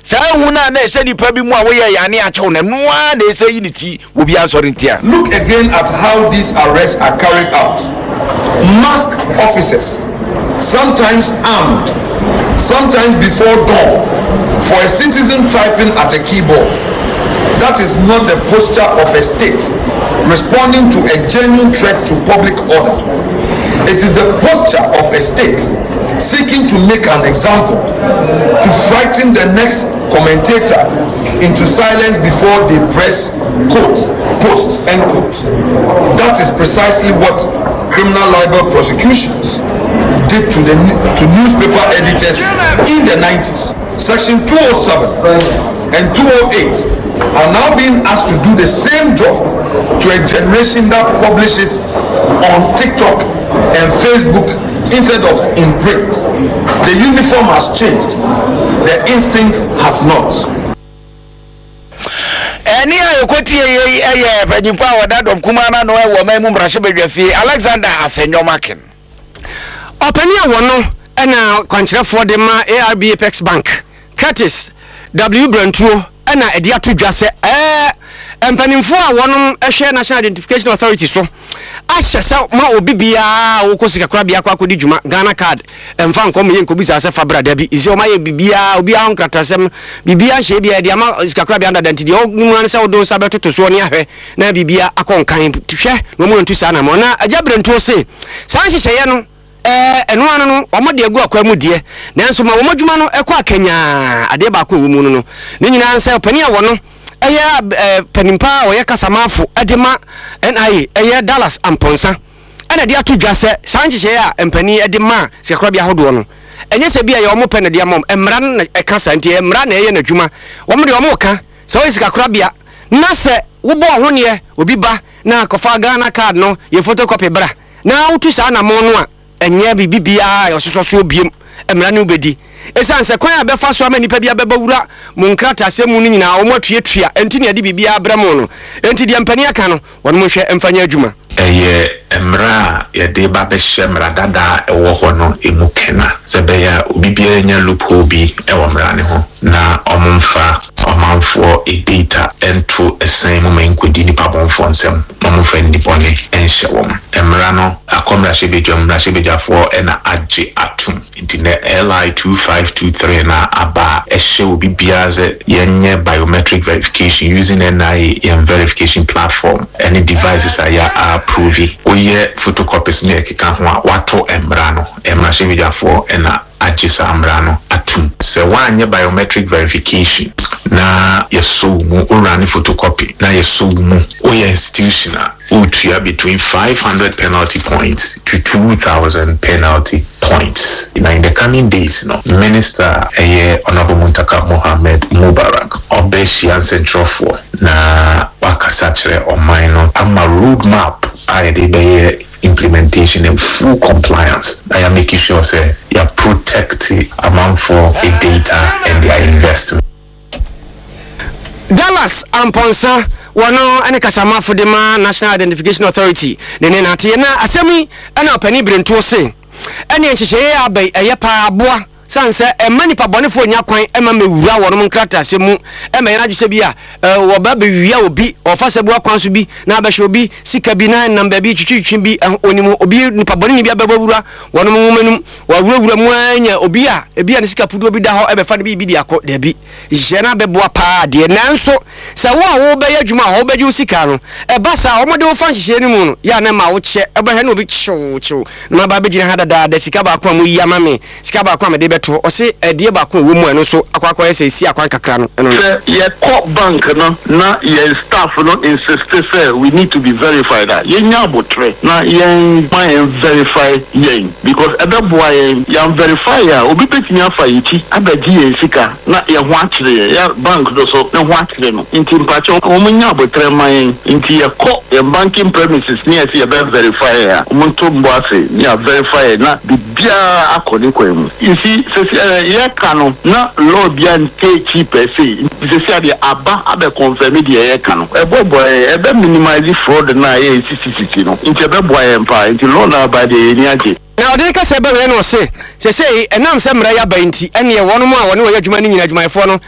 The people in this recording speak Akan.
Sa huna na ese nipa bi mu a wo ye yane a chew na noa na ese unity wo bi ansori ntia. Look again at how these arrests are carried out. Masked officers, sometimes armed, sometimes before dawn, for a citizen typing at a keyboard. That is not the posture of a state responding to a genuine threat to public order. It is the posture of a state seeking to make an example, to frighten the next commentator into silence before they press quote, post, end quote. That is precisely what criminal libel prosecutions did to newspaper editors in the 90s. Section 207 and 208 are now being asked to do the same job to a generation that publishes on TikTok and Facebook instead of in print. The uniform has changed, the instinct has not. Eni ayokoti eye panyimpa wadadom kumana no e wo mamu mrahye bedwafi Alexander Afenyomakin. Opani awono na kwankyerefo de ma ARB Apex Bank Curtis W Brentro na edi atodwa se empanimfo a wonom ehwe National Identification Authority so ahye se ma obi bia wo kosika kra bia akodi djuma Ghana card emfa nkom ye nkobisa se fabra da bi isi o ma ye bibia obi a nkratasem bibia hye bia de ama sika kra bia ndada ntidi o nuan se wodo sa betoto so ne ahwe na bibia akonkan hwe no mo ntu sa na mo na ajabrento se san hye no eno anu no omode agu akwa mu die nanso ma womodwuma no ekwa akanya ade ba akwa mu no ne nyina ansa opani a wono eye panimpa oye kasamafo edema NIA eye Dallas Amponsa ena de atodwa se sanchihye a empani edema sekra bia hodo no enye se bia ye omo pen de amom emra na ekasa ntie emra na eye nadwuma womde omo ka se oyi sikakra bia na se wobo ho ne obi ba na kofa Ghana card no ye photocopy bra na utu sa na mo no a enye bibia yososo biem emra ne ubedi esan se kwan abefa so ama nipa bia beba wura mu nkrata asemu ni nyina omo tuatua enti ne ade bibia abramo no enti de empani aka no wono mo hwe emfanya adwuma eye emra ye de ba be hye emra dada ewo ho no emu kena se be ya bibia nya lupo bi ewo mra ne ho na omumfa omanfo e data ento esen mo menkodi nipa bonfo nsem mo mfa ndipone enhye wom emra no akomra shebedwam mra shebedwafo ena agye atum enti ne LI 2523 na aba ehye obi bia ze yenye biometric verification using NIA verification platform any devices are approved oye photocopies ne keka ho a wato emra no emra shebedwafo ena agisa amrano atum se wanye biometric verification na yeso mu urani photocopy na yeso mu oye institutional utia between 500 penalty points to 2,000 penalty points in the coming days minister honorable Muntaka Mohammed Mubarak obeshi and central for na wakasachre o minor ama roadmap ayede implementation and full compliance. I am making sure say you are protecting amount for the data and their investment. Dallas Amponsa wano ane kasama for the National Identification Authority. Nene nati na asemi ena opani brento se. Ene nhihye abai eyepa aboa sanse emani pa bonefo nya kwan ema mewura wono nkrata asemu ema yana dwese bia wo ba bewia obi ofase boa kwan so bi na abehye obi sika bi na namba bi twitwitwi bi onimu obi nipa bone ni bia bebawura wono mumenum wawurawura mu anya obi a ebia ne sika pudu obi da ho ebefa ne bi di akọ da bi hye na beboa pa de nanso se wo be yadwuma ho be ju sika no eba sa omode wo fa hye ni mu no ya na ma wo che ebehye na obi chiw na ba be gina hada da sika ba kwa mu yama me sika ba kwa me de to ose edie ba ko wo mu eno so akwa ese si akwa kakra no ye co bank no na ye staff no insist say we need to be verified that ye nya abotre na ye verify ye because ebeboa ye verify ya obi petimi afa yiti abedi ye sika na ye ho akire ya bank do so na ho akire no nti mpacho o mu nya abotre man nti ye co ye banking premises ni ye verify ya o mu to mbo ase ya verify na bibia akoni kwemu you see ye kanu na law bian take cheap say say aba abe confirm the ye kanu ebobo ebe minimize fraud na ye CCC no nti ebobo empa nti law na by the ni age na odi ka se be we no se enam se mra ya ba nti ene ye wono mu a woni wo yadwuma ni nyina adwumayefo no